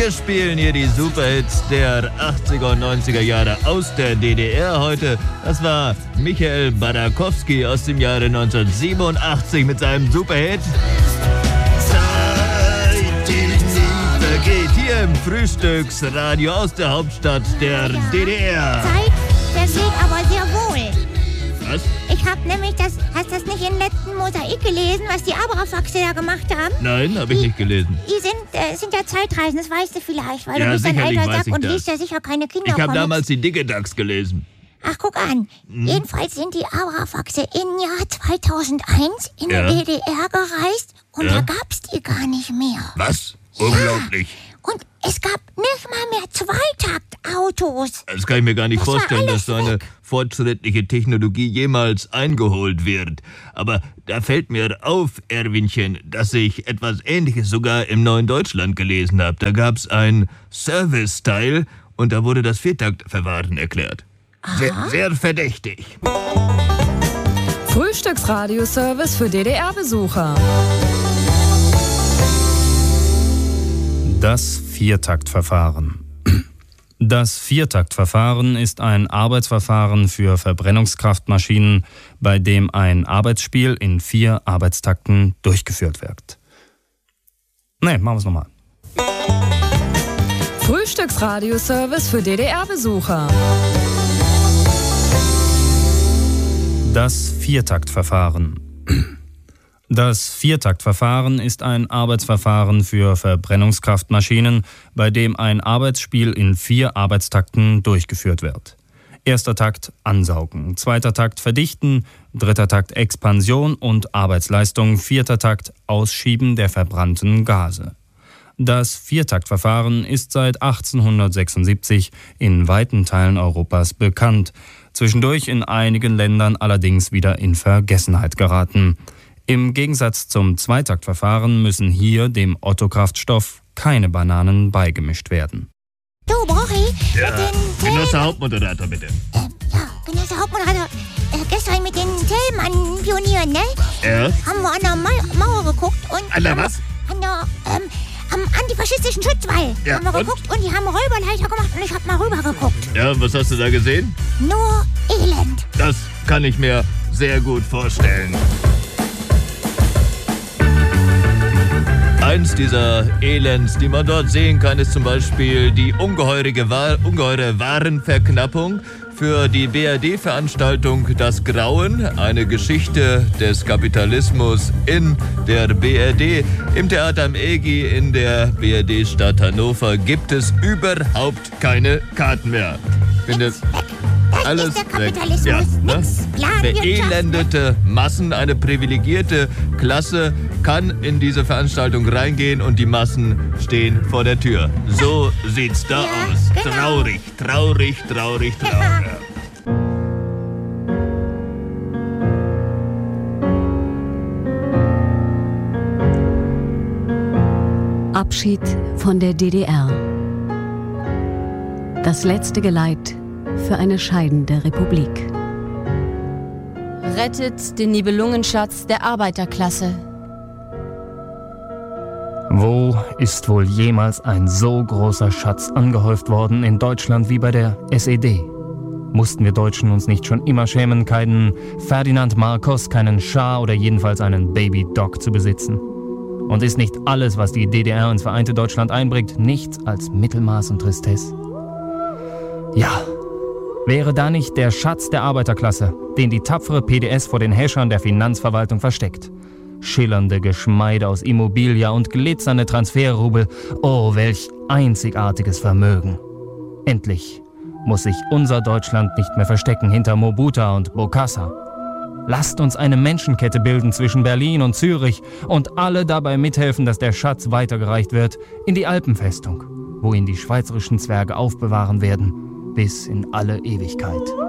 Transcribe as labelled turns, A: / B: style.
A: Wir spielen hier die Superhits der 80er und 90er Jahre aus der DDR heute. Das war Michael Badakowski aus dem Jahre 1987 mit seinem Superhit Zeit, die nie vergeht. Hier im Frühstücksradio aus der Hauptstadt der DDR.
B: Zeit vergeht aber sehr wohl.
A: Was?
B: Ich hab nämlich hast das nicht im letzten Mosaik gelesen, was die Abrafaxe da gemacht haben?
A: Nein, habe ich nicht gelesen.
B: Die sind ja Zeitreisen, das weißt du vielleicht, weil
A: Ja,
B: du bist ein
A: sicherlich
B: alter
A: weiß
B: Sack
A: ich
B: und
A: das.
B: liest ja sicher keine
A: Ich habe
B: Kindercomics.
A: damals die Dicke Dachs gelesen.
B: Ach, guck an. Jedenfalls sind die Abrafaxe im Jahr 2001 in
A: Ja.
B: die DDR gereist und
A: Ja.
B: da gab's die gar nicht mehr.
A: Was? Unglaublich.
B: Und es gab nicht mal mehr Zweitakautos.
A: Das kann ich mir gar nicht
B: Das war
A: vorstellen,
B: alles
A: dass so eine
B: weg.
A: fortschrittliche Technologie jemals eingeholt wird. Aber da fällt mir auf, Erwinchen, dass ich etwas Ähnliches sogar im Neuen Deutschland gelesen habe. Da gab's ein Service-Teil und da wurde das Viertaktverfahren erklärt. Sehr verdächtig.
C: Frühstücksradio-Service für DDR-Besucher.
D: Das Viertaktverfahren. Das Viertaktverfahren ist ein Arbeitsverfahren für Verbrennungskraftmaschinen, bei dem ein Arbeitsspiel in 4 Arbeitstakten durchgeführt wird. Ne, machen wir es nochmal.
C: Frühstücksradio-Service für DDR-Besucher.
D: Das Viertaktverfahren. Das Viertaktverfahren ist ein Arbeitsverfahren für Verbrennungskraftmaschinen, bei dem ein Arbeitsspiel in 4 Arbeitstakten durchgeführt wird. Erster Takt Ansaugen, zweiter Takt Verdichten, dritter Takt Expansion und Arbeitsleistung, vierter Takt Ausschieben der verbrannten Gase. Das Viertaktverfahren ist seit 1876 in weiten Teilen Europas bekannt, zwischendurch in einigen Ländern allerdings wieder in Vergessenheit geraten. Im Gegensatz zum Zweitaktverfahren müssen hier dem Otto-Kraftstoff keine Bananen beigemischt werden.
B: Du, Brochi,
A: Ja,
B: mit den
A: Genosse Hauptmoderator, bitte.
B: Genosse Hauptmoderator, gestern mit den Thälmann-Pionieren, ne?
A: Ja?
B: Haben wir an der Mauer geguckt und...
A: An der was?
B: An der, am antifaschistischen Schutzwall
A: Ja,
B: haben wir
A: und?
B: geguckt und die haben Räuberleiter gemacht und ich hab mal rüber geguckt.
A: Ja, und was hast du da gesehen?
B: Nur Elend.
A: Das kann ich mir sehr gut vorstellen. Eins dieser Elends, die man dort sehen kann, ist zum Beispiel die ungeheure Warenverknappung für die BRD-Veranstaltung Das Grauen, eine Geschichte des Kapitalismus in der BRD. Im Theater am EGI in der BRD-Stadt Hannover gibt es überhaupt keine Karten mehr. Findet
B: Das
A: alles
B: ist der
A: weg.
B: Kapitalismus.
A: Ja, ne?
B: Nix. Planwirtschaft.
A: Verelendete Massen, eine privilegierte Klasse kann in diese Veranstaltung reingehen und die Massen stehen vor der Tür. So sieht's da
B: Ja,
A: aus.
B: genau.
A: Traurig, traurig, traurig, traurig.
E: Abschied von der DDR. Das letzte Geleit für eine scheidende Republik.
F: Rettet den Nibelungenschatz der Arbeiterklasse.
D: Wo ist wohl jemals ein so großer Schatz angehäuft worden in Deutschland wie bei der SED? Mussten wir Deutschen uns nicht schon immer schämen, keinen Ferdinand Marcos, keinen Schah oder jedenfalls einen Baby Doc zu besitzen? Und ist nicht alles, was die DDR ins vereinte Deutschland einbringt, nichts als Mittelmaß und Tristesse? Ja, wäre da nicht der Schatz der Arbeiterklasse, den die tapfere PDS vor den Häschern der Finanzverwaltung versteckt? Schillernde Geschmeide aus Immobilia und glitzernde Transferrubel, oh, welch einzigartiges Vermögen. Endlich muss sich unser Deutschland nicht mehr verstecken hinter Mobuta und Bokassa. Lasst uns eine Menschenkette bilden zwischen Berlin und Zürich und alle dabei mithelfen, dass der Schatz weitergereicht wird in die Alpenfestung, wo ihn die schweizerischen Zwerge aufbewahren werden, bis in alle Ewigkeit.